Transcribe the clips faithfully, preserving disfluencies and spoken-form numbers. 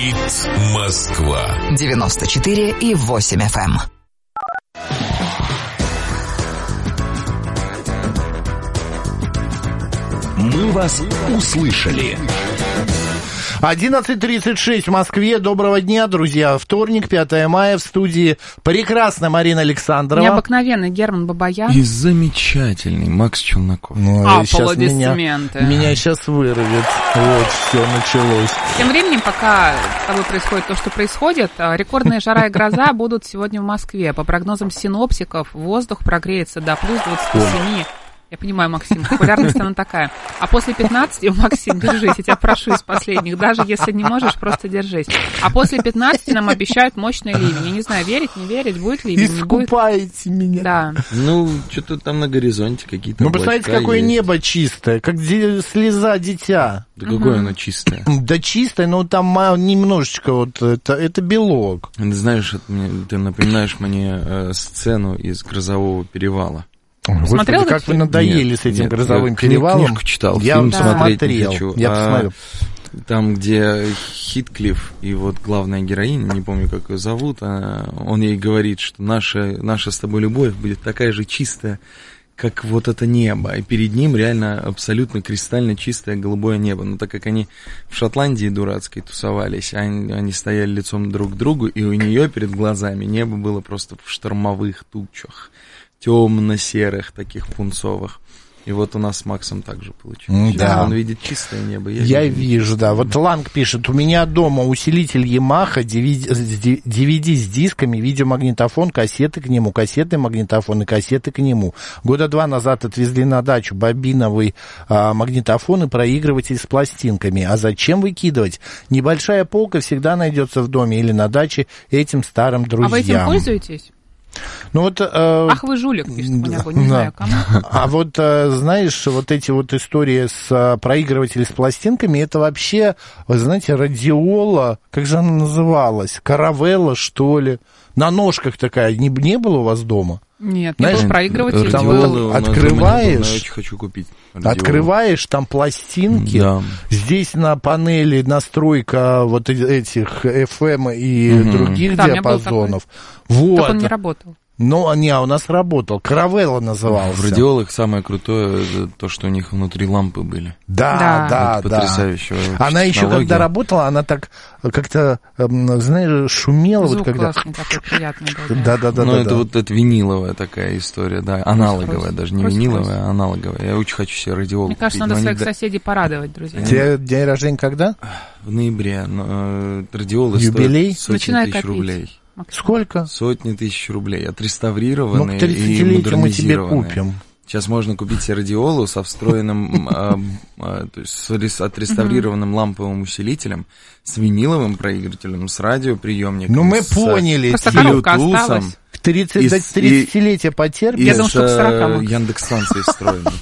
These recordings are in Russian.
Говорит Москва. девяносто четыре и восемь эф эм. Мы вас услышали. одиннадцать тридцать шесть в Москве. Доброго дня, друзья. Вторник, пятое мая. В студии прекрасная Марина Александрова. Необыкновенный Герман Бабаян. И замечательный Макс Челноков. Ну, Аплодисменты. Меня, меня сейчас вырвет. Вот, все началось. Тем временем, пока с тобой происходит то, что происходит, рекордная жара и гроза будут сегодня в Москве. По прогнозам синоптиков, воздух прогреется до плюс двадцать семь. Я понимаю, Максим, популярность она такая. А после пятнадцати, Максим, держись, я тебя прошу из последних, даже если не можешь, просто держись. А после пятнадцати нам обещают мощный ливень. Я не знаю, верить, не верить, будет ливень, не будет. Искупаете меня. Да. Ну, что-то там на горизонте какие-то Ну, посмотрите, какое есть. небо чистое, как де- слеза дитя. Да какое оно чистое. Да чистое, но там ма- немножечко вот, это, это белок. Ты знаешь, это мне- ты напоминаешь мне э, сцену из «Грозового перевала». Господи, Смотрел как этот вы фильм? надоели Нет, с этим нет, грозовым я кни- перевалом. книжку читал, Я фильм смотреть смотреть не смотрел. хочу. Я А, посмотрел. Там, где Хитклифф и вот главная героиня, не помню, как ее зовут, а, он ей говорит, что наша, наша с тобой любовь будет такая же чистая, как вот это небо. И перед ним реально абсолютно кристально чистое голубое небо. Но так как они в Шотландии дурацкой тусовались, они, они стояли лицом друг к другу, и у нее перед глазами небо было просто в штормовых тучах, темно-серых, таких пунцовых. И вот у нас с Максом также получилось. Да. Он видит чистое небо. Я, Я вижу. вижу, да. Вот Ланг пишет, у меня дома усилитель Yamaha, ди ви ди с дисками, видеомагнитофон, кассеты к нему, кассетный магнитофон и кассеты к нему. Года два назад отвезли на дачу бобиновый а, магнитофон и проигрыватель с пластинками. А зачем выкидывать? Небольшая полка всегда найдется в доме или на даче этим старым друзьям. А вы этим пользуетесь? Ну вот, э, Ах, вы жулик, пишет Понягу, не да. знаю кому. А вот, э, знаешь, вот эти вот истории с э, проигрывателем с пластинками, это вообще, вы знаете, радиола, как же она называлась? Каравелла, что ли? На ножках такая, не, не было у вас дома? Нет, не Знаешь, был проигрыватель. там был- вот Радиолы у нас открываешь, дома не было, но я очень хочу купить. радиолы. Открываешь, там пластинки, Да. здесь на панели настройка вот э- этих эф эм и Мгм. других Да, у меня был диапазонов. Так Вот. он не работал. Ну, не, а у нас работал. Каравелла назывался. В радиолах самое крутое это то, что у них внутри лампы были. Да, Да. да, Это да. потрясающая вообще Она еще технология. когда работала, она так как-то, эм, знаешь, шумела. Звук вот когда... классный такой, приятный был. Да, да, да. Ну, да, это да. вот это виниловая такая история, да, аналоговая, Хрусь, даже не хрусь, виниловая, хрусь. а аналоговая. Я очень хочу себе радиолу Мне кажется, купить, надо но своих они да- соседей порадовать, друзья. Тебе день рождения когда? в ноябре, но э, радиолы Юбилей? стоят сотни Начинай тысяч копить. рублей. Максим. Сколько? Сотни тысяч рублей, Ну, отреставрированные к и тридцатилетию мы тебе модернизированные. купим. Сейчас можно купить себе радиолу со встроенным, а, а, то есть с рес- отреставрированным ламповым усилителем, с виниловым проигрывателем, с радиоприемником. Ну, мы с поняли. Просто тебя. коробка Bluetooth, осталась. К тридцати- И до с- тридцатилетия и потерпишь? Я думаю, с что к сорока, э, Макс. Яндекс-станцией встроенной.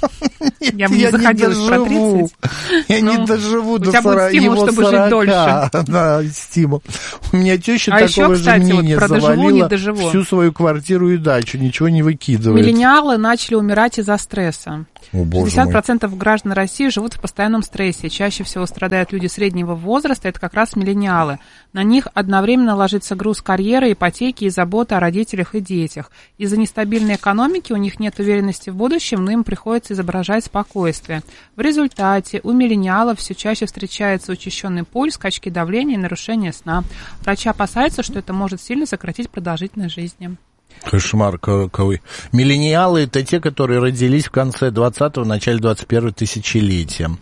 Я бы не заходила про доживу. тридцать. Я Ну, не доживу у до тебя будет сорока, стимул, его чтобы жить сорока. дольше. Да, стимул. У меня теща А еще, такого же кстати, вот мнения про доживу, не завалила доживу. всю свою квартиру и дачу, ничего не выкидывает. Миллениалы начали умирать из-за стресса. О, боже шестьдесят мой. процентов граждан России живут в постоянном стрессе. Чаще всего страдают люди среднего возраста, это как раз миллениалы. На них одновременно ложится груз карьеры, ипотеки и заботы о родителях и детях. Из-за нестабильной экономики у них нет уверенности в будущем, но им приходится изображать спокойствие. В результате у миллениалов все чаще встречается учащенный пульс, скачки давления и нарушение сна. Врачи опасаются, что это может сильно сократить продолжительность жизни. Кошмар какой. Миллениалы — это те, которые родились в конце двадцатого, начале двадцать первого тысячелетия.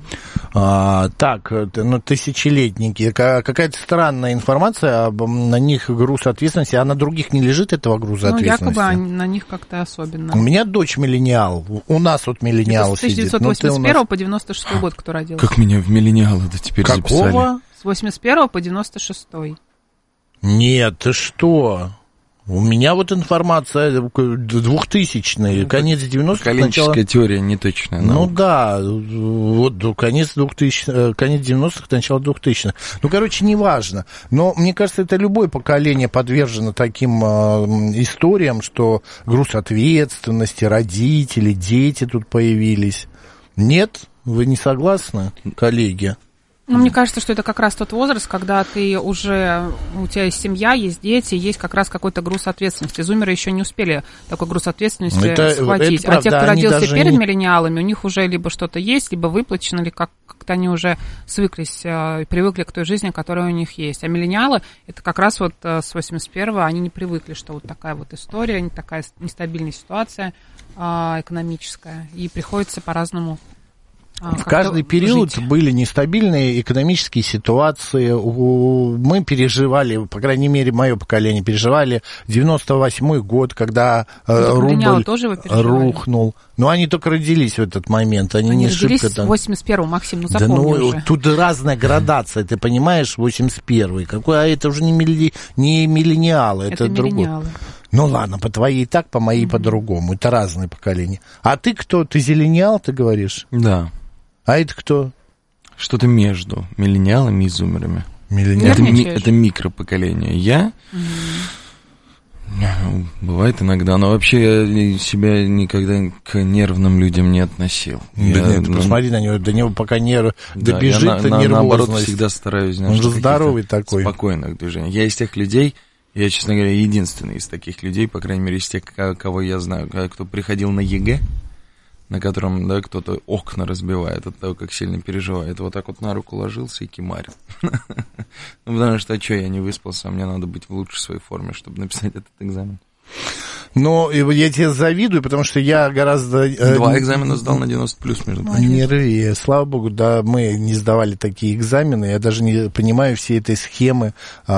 А, так, это, ну, тысячелетники. Какая-то странная информация, об, на них груз ответственности, а на других не лежит этого груза Ну, ответственности? якобы они- на них как-то особенно. У меня дочь миллениал, у нас вот миллениал С сидит. тысяча девятьсот Ну, ты у восемьдесят нас- первого по девяносто шестой год, кто родился. Как меня в миллениалы-то теперь записали? Какого? С восемьдесят первого по девяносто шестой. Нет, ты что? У меня вот информация двухтысячная, конец девяностых, Поколенческая начало... теория неточная. Ну наука. да, вот ну, конец двухтысячных, конец девяностых, начало двухтысячных. Ну, короче, неважно. Но мне кажется, это любое поколение подвержено таким э, историям, что груз ответственности, родители, дети тут появились. Нет? Вы не согласны, коллеги? Ну, мне кажется, что это как раз тот возраст, когда ты уже, у тебя есть семья, есть дети, есть как раз какой-то груз ответственности. Зумеры еще не успели такой груз ответственности это, схватить. Это правда, а те, кто родился перед не... миллениалами, у них уже либо что-то есть, либо выплачено, или как- как-то они уже свыклись, привыкли к той жизни, которая у них есть. А миллениалы, это как раз вот с восемьдесят первого они не привыкли, что вот такая вот история, не такая нестабильная ситуация экономическая, и приходится по-разному. А, в каждый период жить. Были нестабильные экономические ситуации. Мы переживали, по крайней мере, мое поколение переживали девяносто восьмой год, когда ну, рубль тоже рухнул. Но они только родились в этот момент. Они, они не родились шибко, в восемьдесят первом, Максим, ну запомни да, ну, уже. Тут разная градация, ты понимаешь, восемьдесят первый. Какой, а это уже не, милли, не миллениалы, это, это другое. Ну ладно, по твоей так, по моей mm-hmm. по-другому. Это разные поколения. А ты кто? Ты зелениал, ты говоришь? Да. А это кто? Что-то между миллениалами и зумерами. Миллениал. Это, ми- это микропоколение. Я... Mm-hmm. Бывает иногда, но вообще я себя никогда к нервным людям не относил. Да я, нет, ну, посмотри на него, до него пока нерв... да, добежит я на, нервозность. Наоборот, всегда стараюсь... Знаешь, он же здоровый такой. Спокойных движений. Я из тех людей... Я, честно говоря, единственный из таких людей, по крайней мере, из тех, кого я знаю, кто приходил на ЕГЭ, на котором, да, кто-то окна разбивает от того, как сильно переживает. Вот так вот на руку ложился и кимарил. Ну, потому что, а что, я не выспался, а мне надо быть в лучшей своей форме, чтобы написать этот экзамен. Но я тебе завидую, потому что я гораздо... Два экзамена сдал на девяносто плюс, между прочим. Не рви, слава богу, да, мы не сдавали такие экзамены, я даже не понимаю всей этой схемы,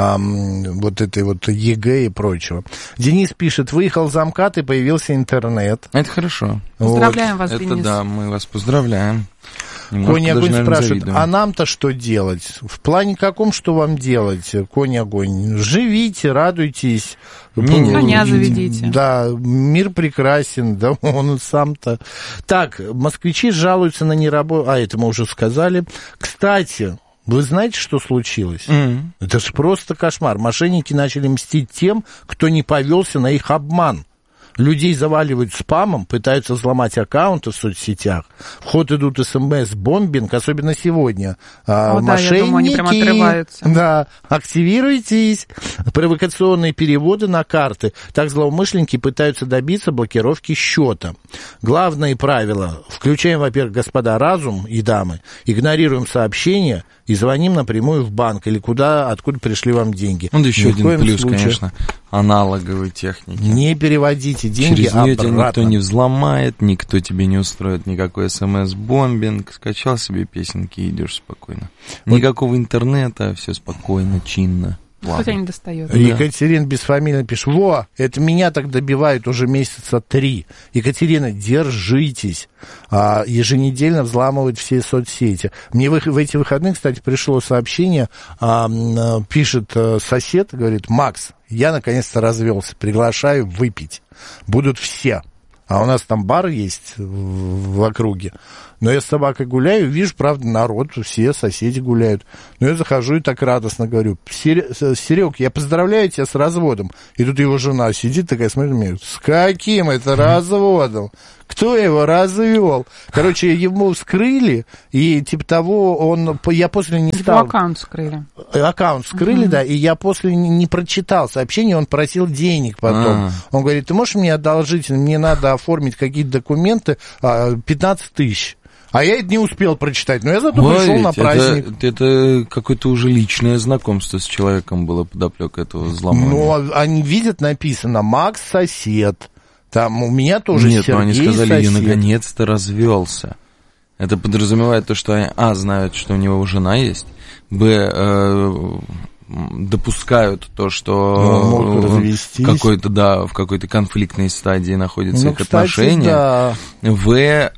эм, вот этой вот ЕГЭ и прочего. Денис пишет, выехал за МКАД и появился интернет. Это хорошо. Поздравляем вот. вас, Это Денис. Да, мы вас поздравляем. Конь Огонь спрашивает, а нам-то что делать? В плане каком, что вам делать, Конь Огонь? Живите, радуйтесь. Коня заведите. Да, мир прекрасен, да, он сам-то. Так, москвичи жалуются на неработу. А, это мы уже сказали. Кстати, вы знаете, что случилось? Mm-hmm. Это же просто кошмар. Мошенники начали мстить тем, кто не повелся на их обман. Людей заваливают спамом, пытаются взломать аккаунты в соцсетях. В ход идут смс, бомбинг, особенно сегодня. О, а, мошенники, да, я думаю, они прям отрываются. Да, активируйтесь. Провокационные переводы на карты. Так злоумышленники пытаются добиться блокировки счета. Главные правила. Включаем, во-первых, господа, разум и дамы. Игнорируем сообщения и звоним напрямую в банк или куда, откуда пришли вам деньги. Ну, да еще Ни один плюс, случае. Конечно, аналоговой техники. Не переводите деньги через нее обратно. Тебя никто не взломает, никто тебе не устроит никакой смс-бомбинг. Скачал себе песенки и идешь спокойно. Вот. Никакого интернета, все спокойно, чинно. Кто тебя не достает. Екатерина бесфамильно пишет, во, это меня так добивают уже месяца три. Екатерина, держитесь. А, еженедельно взламывают все соцсети. Мне в, в эти выходные, кстати, пришло сообщение, а, пишет сосед, говорит, Макс, я наконец-то развелся, приглашаю выпить. Будут все. А у нас там бар есть в, в округе. Но я с собакой гуляю, вижу, правда, народ, все соседи гуляют. Но я захожу и так радостно говорю, Серег, я поздравляю тебя с разводом. И тут его жена сидит такая, смотрит на меня, с каким это разводом? Кто его развел? Короче, ему вскрыли, и типа того, он, я после не стал... Его аккаунт вскрыли. Аккаунт вскрыли, uh-huh. да, и я после не, не прочитал сообщение, он просил денег потом. Uh-huh. Он говорит, ты можешь мне одолжить, мне надо оформить какие-то документы, пятнадцать тысяч. А я это не успел прочитать, но я зато Ой, пришел на праздник. Это, это какое-то уже личное знакомство с человеком было подоплека этого взломания. Ну, они видят, написано, Макс сосед. Там у меня тоже Нет, Сергей но они сказали, сосед. я наконец-то развелся. Это подразумевает то, что они, а, знают, что у него жена есть, б, э, допускают то, что какой-то, да, в какой-то конфликтной стадии находятся ну, их кстати, отношения. Да. В,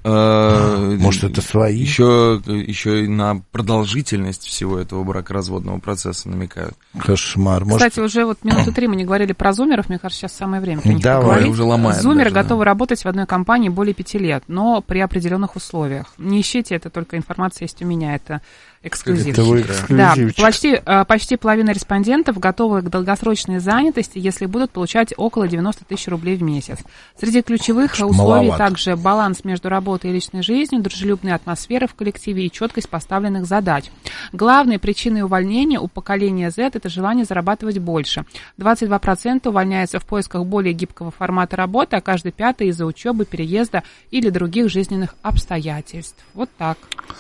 э, может, это свои. Еще, еще и на продолжительность всего этого бракоразводного процесса намекают. Кошмар. Кстати, может... уже вот минуты три мы не говорили про зумеров, мне кажется, сейчас самое время. Давай. Уже ломает. Зумеры даже, готовы да. работать в одной компании более пяти лет, но при определенных условиях. Не ищите, это только информация есть у меня, это эксклюзив. Да, почти, почти половина респондентов готовы к долгосрочной занятости, если будут получать около девяносто тысяч рублей в месяц. Среди ключевых условий маловато. также баллы баланс между работой и личной жизнью, дружелюбная атмосфера в коллективе и четкость поставленных задач. Главной причиной увольнения у поколения Z – это желание зарабатывать больше. двадцать два процента увольняются в поисках более гибкого формата работы, а каждый пятый из-за учебы, переезда или других жизненных обстоятельств. Вот так.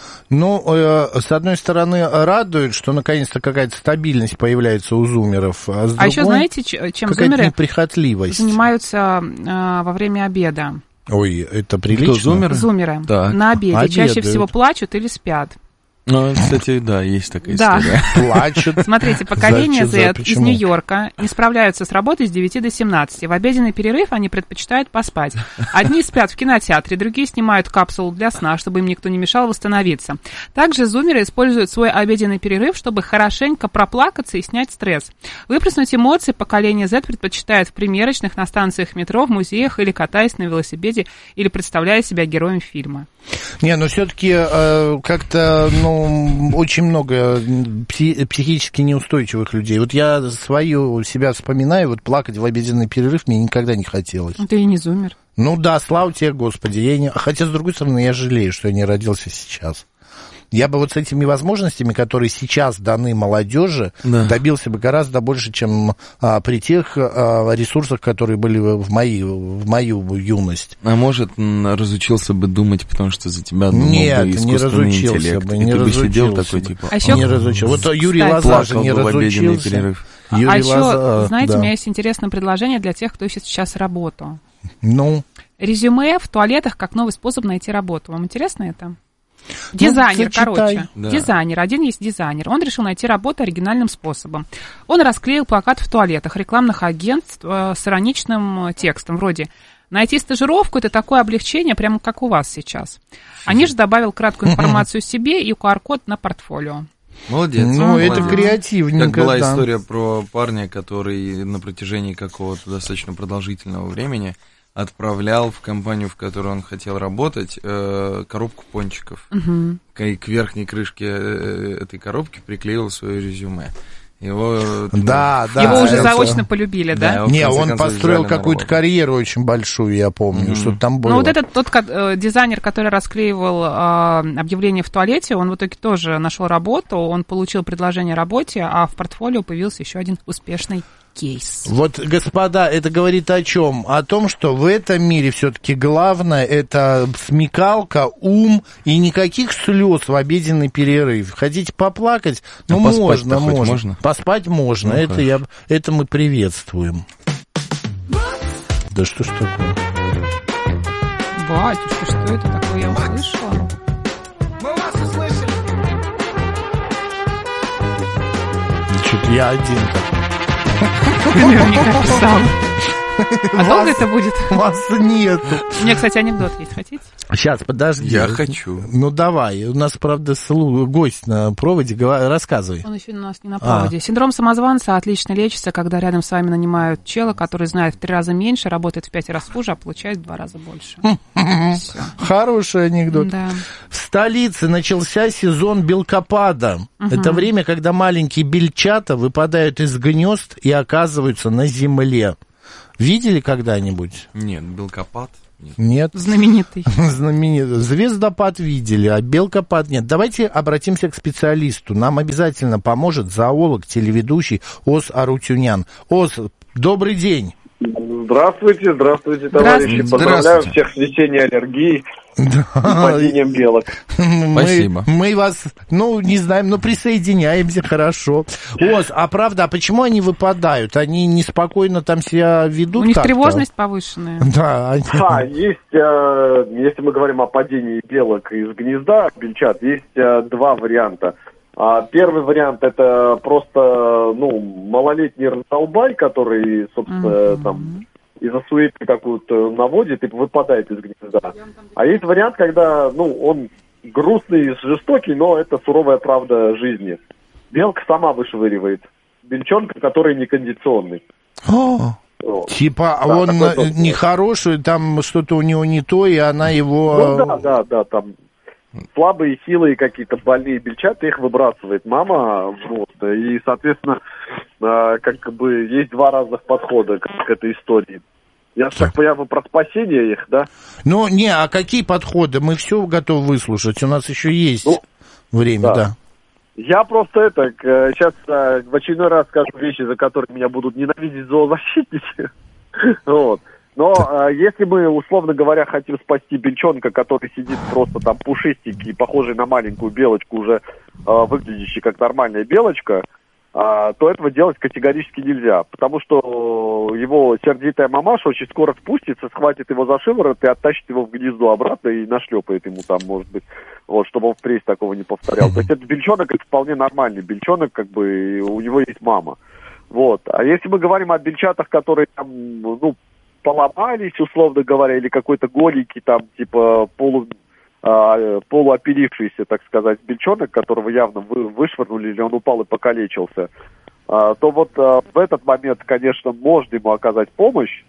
Ну, э, с одной стороны, радует, что наконец-то какая-то стабильность появляется у зумеров. А, с другой, а еще знаете, чем зумеры неприхотливость. занимаются э, во время обеда? Ой, это прилично? Кто, зумеры? Зумеры. Так. На обеде. Обедают. Чаще всего плачут или спят. Ну, кстати, да, есть такая Да. история. Плачут. Смотрите, поколение За- за- Z из почему? Нью-Йорка не справляются с работой с девяти до семнадцати. В обеденный перерыв они предпочитают поспать. Одни спят в кинотеатре, другие снимают капсулу для сна, чтобы им никто не мешал восстановиться. Также зумеры используют свой обеденный перерыв, чтобы хорошенько проплакаться и снять стресс. Выплеснуть эмоции поколение Z предпочитает в примерочных, на станциях метро, в музеях или катаясь на велосипеде, или представляя себя героем фильма. Не, ну все-таки э, как-то, ну, очень много пси- психически неустойчивых людей. Вот я свою себя вспоминаю, вот плакать в обеденный перерыв мне никогда не хотелось. Ты и не зумер. Ну да, слава тебе, Господи. Я не... Хотя, с другой стороны, я жалею, что я не родился сейчас. Я бы вот с этими возможностями, которые сейчас даны молодежи, Да. добился бы гораздо больше, чем а, при тех а, ресурсах, которые были в, мои, в мою юность. А может, м, разучился бы думать, потому что за тебя думал Нет, бы не искусственный разучился интеллект. бы, и не ты бы сидел разучился такой, бы. типа, А еще- Не разучился. Вот Юрий Кстати. Лоза же не плакал бы в обеденный разучился. перерыв. Юрий а еще, Лоза, знаете, да. у меня есть интересное предложение для тех, кто ищет сейчас работу. Ну, Резюме в туалетах как новый способ найти работу. Вам интересно это? Дизайнер, зачитай. короче. Да. Дизайнер. Один есть дизайнер. Он решил найти работу оригинальным способом. Он расклеил плакат в туалетах рекламных агентств э, с ироничным текстом, вроде «Найти стажировку – это такое облегчение, прямо как у вас сейчас». А ниже добавил краткую информацию о себе и ку ар-код на портфолио. Молодец. ну молодец. это креативненько. Как была да. история про парня, который на протяжении какого-то достаточно продолжительного времени отправлял в компанию, в которой он хотел работать, э, коробку пончиков. Угу. К, к верхней крышке э, этой коробки приклеил свое резюме. Его, Да, да. Его уже это- заочно полюбили, да? Да, его в Не, конце он концов построил взяли на какую-то работу. карьеру очень большую, я помню, Мгм. что там было. Ну, вот этот тот ко- э, дизайнер, который расклеивал э, объявление в туалете, он в итоге тоже нашел работу, он получил предложение о работе, а в портфолио появился еще один успешный кейс. Вот, господа, это говорит о чем? О том, что в этом мире все-таки главное это смекалка, ум и никаких слез в обеденный перерыв. Хотите поплакать? Ну, А поспать-то можно, хоть можно. можно? Поспать можно. Ну, это, хорошо. я, это мы приветствуем. Да что ж такое? Батюшка, что это такое я услышала? Что-то я один такой. Ты наверняка писал. А долго это будет? Вас нету. У меня, кстати, анекдот есть, хотите? Сейчас, подожди. Я хочу. Ну, давай. У нас, правда, слу- гость на проводе. Гова- Рассказывай. Он еще у нас не на А. проводе. Синдром самозванца отлично лечится, когда рядом с вами нанимают чела, который знает в три раза меньше, работает в пять раз хуже, а получает в два раза больше. Всё. Хороший анекдот. Да. В столице начался сезон белкопада. Это время, когда маленькие бельчата выпадают из гнезд и оказываются на земле. Видели когда-нибудь? Нет, белкопад. Нет. Нет. Знаменитый. Знаменитый. Звездопад видели, а белкопад нет. Давайте обратимся к специалисту. Нам обязательно поможет зоолог, телеведущий Ос Арутюнян. Ос, добрый день. Здравствуйте, здравствуйте, товарищи. Здравствуйте. Поздравляю Здравствуйте. всех с весенней аллергией и Да. падением белок. Мы, Спасибо. мы вас, ну, не знаем, но присоединяемся, хорошо. Ос, а правда, а почему они выпадают? Они неспокойно там себя ведут У них как-то? тревожность повышенная. Да, они... А, есть, э, если мы говорим о падении белок из гнезда, бельчат, есть э, два варианта. А, первый вариант это просто, ну, малолетний раздолбай, который, собственно, Мгм. там из-за суеты какую-то наводит и выпадает из гнезда. А есть вариант, когда, ну, он грустный, жестокий, но это суровая правда жизни. Белка сама вышвыривает бельчонка, который некондиционный. О, Вот. типа, Да, он такой тоже нехороший, там что-то у него не то, и она его... Ну да, да, да, там слабые, хилые какие-то больные бельчата, их выбрасывает мама, вот, и, соответственно, э, как бы есть два разных подхода к, к этой истории. Я так понимаю, про спасение их, да? Ну, не, а какие подходы? Мы все готовы выслушать, у нас еще есть ну, время, да. да. Я просто это, сейчас в очередной раз скажу вещи, за которые меня будут ненавидеть зоозащитники. Вот. Но если мы, условно говоря, хотим спасти бельчонка, который сидит просто там пушистенький, похожий на маленькую белочку, уже выглядящий как нормальная белочка, то этого делать категорически нельзя, потому что его сердитая мамаша очень скоро спустится, схватит его за шиворот и оттащит его в гнездо обратно и нашлепает ему там, может быть, вот, чтобы он впредь такого не повторял. То есть этот бельчонок, это вполне нормальный бельчонок, как бы, у него есть мама. Вот. А если мы говорим о бельчатах, которые там, ну, поломались, условно говоря, или какой-то голенький там, типа, полу... полуопилившийся, так сказать, бельчонок, которого явно вы, вышвырнули, или он упал и покалечился, то вот в этот момент, конечно, можно ему оказать помощь,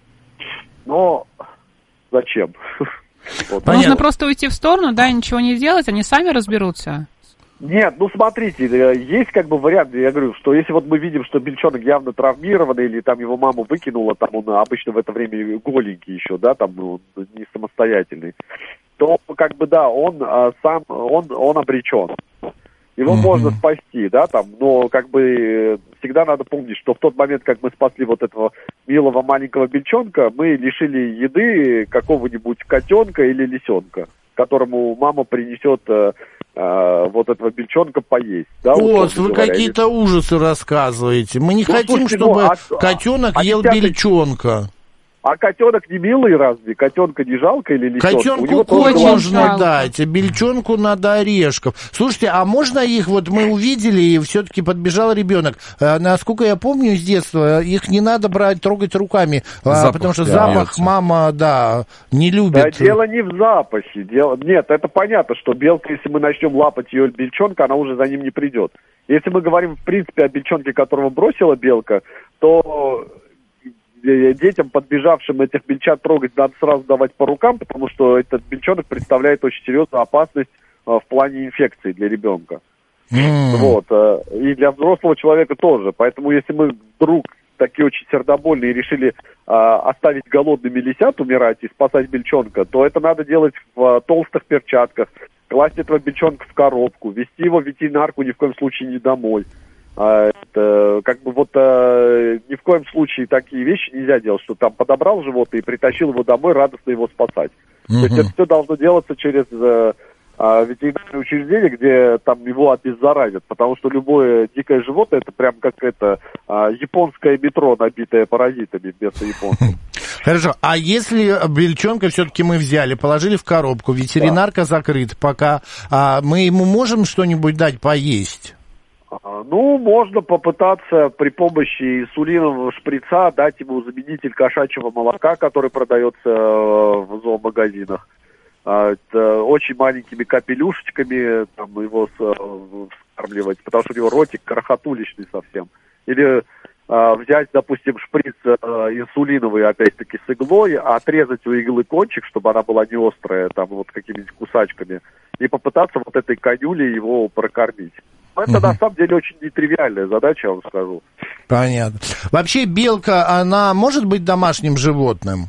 но зачем? Вот. Нужно просто уйти в сторону, да, ничего не делать, они сами разберутся. Нет, ну смотрите, есть как бы вариант, я говорю, что если вот мы видим, что бельчонок явно травмированный, или там его маму выкинула, там он обычно в это время голенький еще, да, там ну, не самостоятельный, то как бы да, он а, сам, он, он обречен. Его mm-hmm. можно спасти, да, там, но как бы всегда надо помнить, что в тот момент, как мы спасли вот этого милого маленького бельчонка, мы лишили еды какого-нибудь котенка или лисенка, которому мама принесет э, э, вот этого бельчонка поесть. Да, вот, вы говоря. Какие-то ужасы рассказываете. Мы не ну, хотим, слушайте, чтобы ну, а, котенок а, ел а бельчонка. А котенок не милый разве? Котенка не жалко или лисенка? Котенку кость можно дать, а бельчонку надо орешков. Слушайте, а можно их, вот мы увидели, и все-таки подбежал ребенок. А, насколько я помню из детства, их не надо брать, трогать руками, а, потому что запах мама, да, не любит. Да, дело не в запахе. Дело... Нет, это понятно, что белка, если мы начнем лапать ее бельчонка, она уже за ним не придет. Если мы говорим, в принципе, о бельчонке, которого бросила белка, то... детям, подбежавшим этих бельчат трогать, надо сразу давать по рукам, потому что этот бельчонок представляет очень серьезную опасность а, в плане инфекции для ребенка. Mm. Вот. А, и для взрослого человека тоже. Поэтому если мы вдруг такие очень сердобольные решили а, оставить голодными лисят умирать и спасать бельчонка, то это надо делать в а, толстых перчатках, класть этого бельчонка в коробку, везти его в ветеринарку ни в коем случае не домой. А, это, как бы вот а, ни в коем случае такие вещи нельзя делать, что там подобрал животное и притащил его домой, радостно его спасать. Uh-huh. То есть это все должно делаться через а, а, ветеринарное учреждение, где там его обеззаразят, потому что любое дикое животное это прям как это а, японское метро, набитое паразитами вместо японцев. Хорошо, а если бельчонка все-таки мы взяли, положили в коробку, ветеринарка да. закрыта пока, а мы ему можем что-нибудь дать поесть? Ну, можно попытаться при помощи инсулинового шприца дать ему заменитель кошачьего молока, который продается в зоомагазинах. Это очень маленькими капелюшечками там, его вскармливать, потому что у него ротик крохотуличный совсем. Или а, взять, допустим, шприц а, инсулиновый, опять-таки, с иглой, отрезать у иглы кончик, чтобы она была не острая, там, вот какими-нибудь кусачками, и попытаться вот этой конюлей его прокормить. Это, угу. на самом деле, очень нетривиальная задача, я вам скажу. Понятно. Вообще, белка, она может быть домашним животным?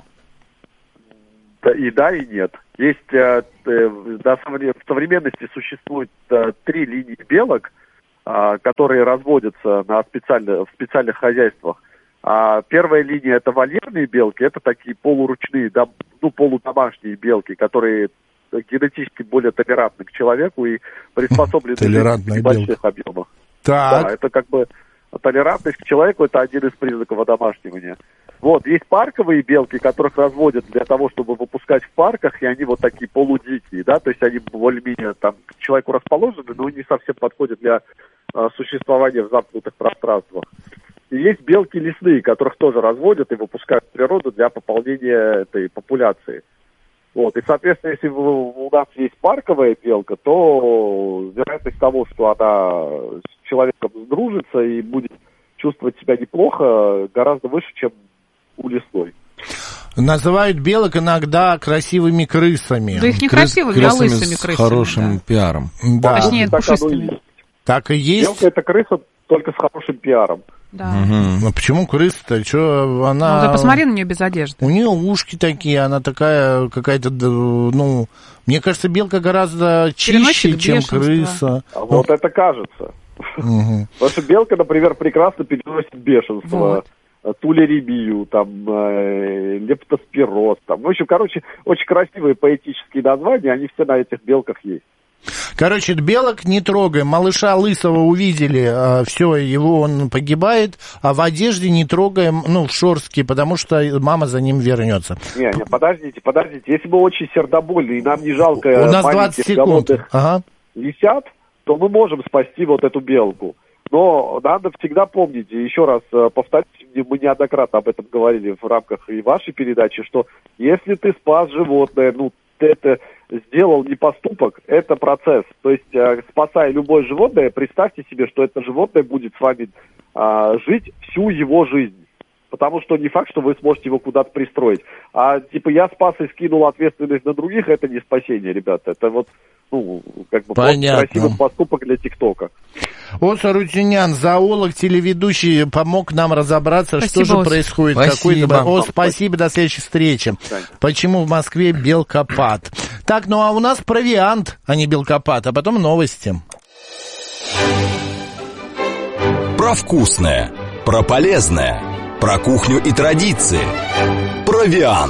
Да, и да, и нет. Есть, э, э, в современности существует э, три линии белок, э, которые разводятся на специально, в специальных хозяйствах. А первая линия – это вольерные белки, это такие полуручные, дом, ну, полудомашние белки, которые генетически более толерантны к человеку и приспособлены к небольших объемах. Так. Да, это как бы толерантность к человеку – это один из признаков одомашнивания. Вот, есть парковые белки, которых разводят для того, чтобы выпускать в парках, и они вот такие полудикие, да, то есть они более-менее там к человеку расположены, но не совсем подходят для а, существования в замкнутых пространствах. И есть белки лесные, которых тоже разводят и выпускают в природу для пополнения этой популяции. Вот, и, соответственно, если у нас есть парковая белка, то вероятность того, что она с человеком сдружится и будет чувствовать себя неплохо, гораздо выше, чем у лесной. Называют белок иногда красивыми крысами. Да их не красивыми, а лысыми крысами. С хорошим да. пиаром. Да. Точнее, так пушистыми. Оно и есть. Так и есть. Белка – это крыса только с хорошим пиаром. Да. Угу. А почему крыса-то? Что она... Ну, ты посмотри на нее без одежды. У нее ушки такие, она такая какая-то, ну... Мне кажется, белка гораздо чище, чем крыса. А ну. Вот это кажется. Угу. Потому что белка, например, прекрасно переносит бешенство. Вот. Тулерибию, там, э, лептоспироз, там. В общем, короче, очень красивые поэтические названия, они все на этих белках есть. Короче, белок не трогаем. Малыша лысого увидели, а, все, его он погибает, а в одежде не трогаем, ну, в шорстке, потому что мама за ним вернется. Не, не, подождите, подождите. Если мы очень сердобольны, и нам не жалко... У нас двадцать секунд. Ага. Висят, то мы можем спасти вот эту белку. Но надо всегда помнить, и еще раз повторюсь, мы неоднократно об этом говорили в рамках и вашей передачи, что если ты спас животное, ну, ты это сделал не поступок, это процесс. То есть, э, спасая любое животное, представьте себе, что это животное будет с вами э, жить всю его жизнь. Потому что не факт, что вы сможете его куда-то пристроить. А типа я спас и скинул ответственность на других, это не спасение, ребята. Это вот, ну, как бы красивый поступок для ТикТока. Оса Рутюнян, зоолог, телеведущий, помог нам разобраться, спасибо, что же Ос. происходит. Спасибо. Какой... О, спасибо, до следующей встречи. Почему в Москве белкопад? Так, ну а у нас провиант, а не белкопад, а потом новости. Про вкусное, про полезное, про кухню и традиции. Провиант.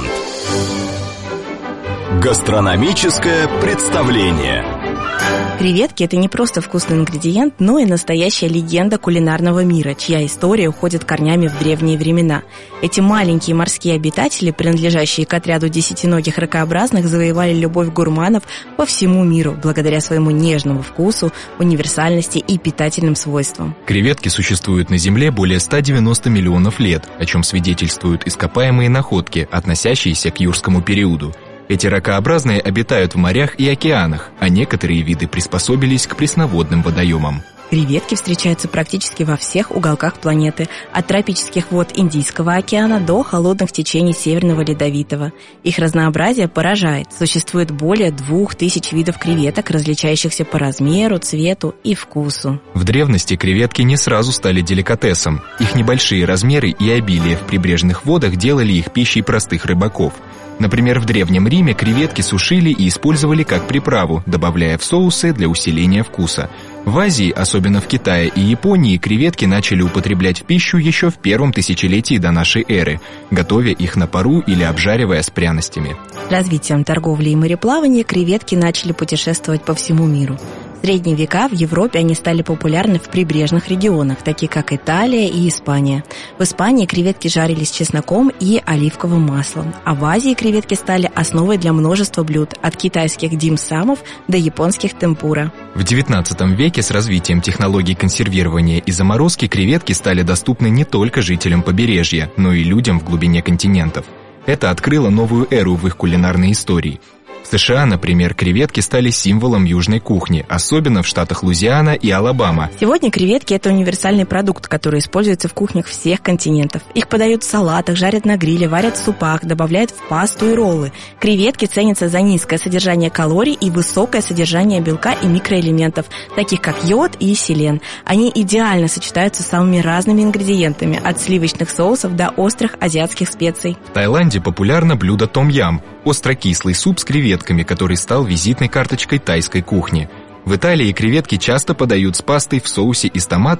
Гастрономическое представление. Креветки – это не просто вкусный ингредиент, но и настоящая легенда кулинарного мира, чья история уходит корнями в древние времена. Эти маленькие морские обитатели, принадлежащие к отряду десятиногих ракообразных, завоевали любовь гурманов по всему миру благодаря своему нежному вкусу, универсальности и питательным свойствам. Креветки существуют на Земле более ста девяноста миллионов лет, о чем свидетельствуют ископаемые находки, относящиеся к юрскому периоду. Эти ракообразные обитают в морях и океанах, а некоторые виды приспособились к пресноводным водоемам. Креветки встречаются практически во всех уголках планеты, от тропических вод Индийского океана до холодных течений Северного Ледовитого. Их разнообразие поражает. Существует более двух тысяч видов креветок, различающихся по размеру, цвету и вкусу. В древности креветки не сразу стали деликатесом. Их небольшие размеры и обилие в прибрежных водах делали их пищей простых рыбаков. Например, в Древнем Риме креветки сушили и использовали как приправу, добавляя в соусы для усиления вкуса. В Азии, особенно в Китае и Японии, креветки начали употреблять в пищу еще в первом тысячелетии до нашей эры, готовя их на пару или обжаривая с пряностями. С развитием торговли и мореплавания креветки начали путешествовать по всему миру. В средние века в Европе они стали популярны в прибрежных регионах, таких как Италия и Испания. В Испании креветки жарились с чесноком и оливковым маслом, а в Азии креветки стали основой для множества блюд, от китайских дим-самов до японских темпура. В девятнадцатом веке с развитием технологий консервирования и заморозки креветки стали доступны не только жителям побережья, но и людям в глубине континентов. Это открыло новую эру в их кулинарной истории. В США, например, креветки стали символом южной кухни, особенно в штатах Луизиана и Алабама. Сегодня креветки – это универсальный продукт, который используется в кухнях всех континентов. Их подают в салатах, жарят на гриле, варят в супах, добавляют в пасту и роллы. Креветки ценятся за низкое содержание калорий и высокое содержание белка и микроэлементов, таких как йод и селен. Они идеально сочетаются с самыми разными ингредиентами, от сливочных соусов до острых азиатских специй. В Таиланде популярно блюдо том-ям – острокислый суп с креветками, который стал визитной карточкой тайской кухни. В Италии креветки часто подают с пастой в соусе из томатов